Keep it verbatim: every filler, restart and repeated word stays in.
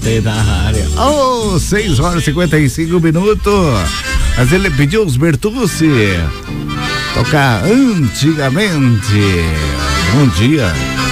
Tem na área. Oh, seis horas e cinquenta e cinco minutos. Mas ele pediu os Bertucci. Tocar antigamente. Bom dia.